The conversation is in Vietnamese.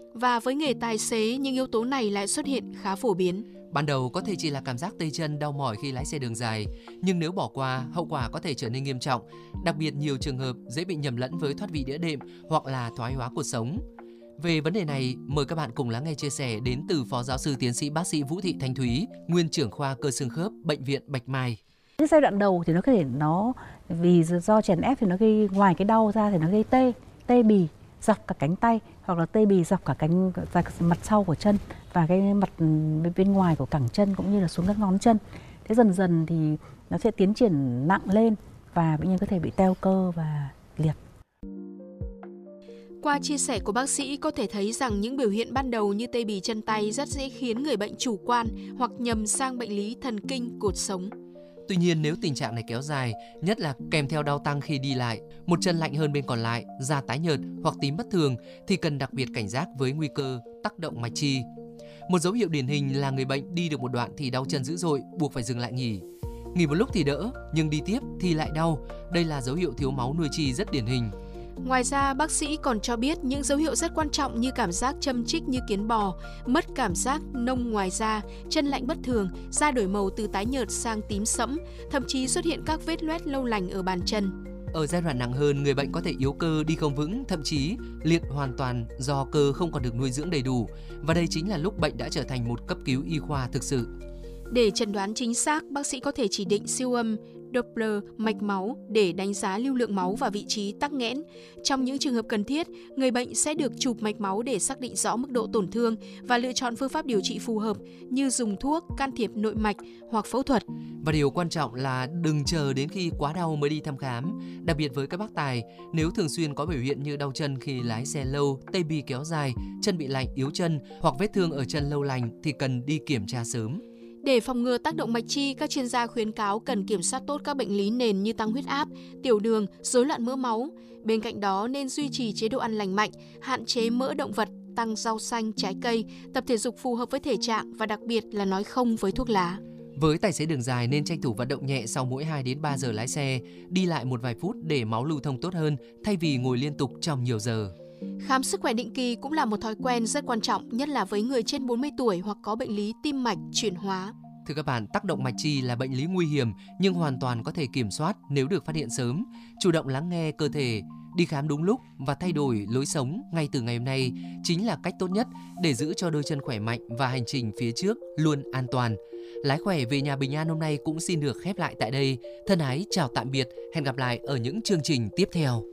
Và với nghề tài xế, những yếu tố này lại xuất hiện khá phổ biến. Ban đầu có thể chỉ là cảm giác tay chân đau mỏi khi lái xe đường dài, nhưng nếu bỏ qua, hậu quả có thể trở nên nghiêm trọng, đặc biệt nhiều trường hợp dễ bị nhầm lẫn với thoát vị đĩa đệm hoặc là thoái hóa cột sống. Về vấn đề này, mời các bạn cùng lắng nghe chia sẻ đến từ Phó Giáo sư Tiến sĩ Bác sĩ Vũ Thị Thanh Thúy, Nguyên trưởng khoa cơ xương khớp, Bệnh viện Bạch Mai. Cái giai đoạn đầu thì nó có thể vì do chèn ép thì nó gây, ngoài cái đau ra thì nó gây tê bì dọc cả cánh tay, hoặc là tê bì dọc cả mặt sau của chân và cái mặt bên ngoài của cẳng chân cũng như là xuống các ngón chân. Thế dần dần thì nó sẽ tiến triển nặng lên và bệnh nhân có thể bị teo cơ và liệt. Qua chia sẻ của bác sĩ có thể thấy rằng những biểu hiện ban đầu như tê bì chân tay rất dễ khiến người bệnh chủ quan hoặc nhầm sang bệnh lý thần kinh cột sống. Tuy nhiên, nếu tình trạng này kéo dài, nhất là kèm theo đau tăng khi đi lại, một chân lạnh hơn bên còn lại, da tái nhợt hoặc tím bất thường thì cần đặc biệt cảnh giác với nguy cơ tắc động mạch chi. Một dấu hiệu điển hình là người bệnh đi được một đoạn thì đau chân dữ dội, buộc phải dừng lại nghỉ. Nghỉ một lúc thì đỡ, nhưng đi tiếp thì lại đau. Đây là dấu hiệu thiếu máu nuôi chi rất điển hình. Ngoài ra, bác sĩ còn cho biết những dấu hiệu rất quan trọng như cảm giác châm chích như kiến bò, mất cảm giác nông ngoài da, chân lạnh bất thường, da đổi màu từ tái nhợt sang tím sẫm, thậm chí xuất hiện các vết loét lâu lành ở bàn chân. Ở giai đoạn nặng hơn, người bệnh có thể yếu cơ, đi không vững, thậm chí liệt hoàn toàn do cơ không còn được nuôi dưỡng đầy đủ. Và đây chính là lúc bệnh đã trở thành một cấp cứu y khoa thực sự. Để chẩn đoán chính xác, bác sĩ có thể chỉ định siêu âm, Doppler, mạch máu để đánh giá lưu lượng máu và vị trí tắc nghẽn. Trong những trường hợp cần thiết, người bệnh sẽ được chụp mạch máu để xác định rõ mức độ tổn thương và lựa chọn phương pháp điều trị phù hợp như dùng thuốc, can thiệp nội mạch hoặc phẫu thuật. Và điều quan trọng là đừng chờ đến khi quá đau mới đi thăm khám. Đặc biệt với các bác tài, nếu thường xuyên có biểu hiện như đau chân khi lái xe lâu, tê bì kéo dài, chân bị lạnh, yếu chân hoặc vết thương ở chân lâu lành thì cần đi kiểm tra sớm. Để phòng ngừa tác động mạch chi, các chuyên gia khuyến cáo cần kiểm soát tốt các bệnh lý nền như tăng huyết áp, tiểu đường, rối loạn mỡ máu. Bên cạnh đó nên duy trì chế độ ăn lành mạnh, hạn chế mỡ động vật, tăng rau xanh, trái cây, tập thể dục phù hợp với thể trạng và đặc biệt là nói không với thuốc lá. Với tài xế đường dài nên tranh thủ vận động nhẹ sau mỗi 2 đến 3 giờ lái xe, đi lại một vài phút để máu lưu thông tốt hơn thay vì ngồi liên tục trong nhiều giờ. Khám sức khỏe định kỳ cũng là một thói quen rất quan trọng, nhất là với người trên 40 tuổi hoặc có bệnh lý tim mạch chuyển hóa. Thưa các bạn, tắc động mạch chi là bệnh lý nguy hiểm nhưng hoàn toàn có thể kiểm soát nếu được phát hiện sớm. Chủ động lắng nghe cơ thể, đi khám đúng lúc và thay đổi lối sống ngay từ ngày hôm nay chính là cách tốt nhất để giữ cho đôi chân khỏe mạnh và hành trình phía trước luôn an toàn. Lái khỏe về nhà bình an hôm nay cũng xin được khép lại tại đây. Thân ái chào tạm biệt, hẹn gặp lại ở những chương trình tiếp theo.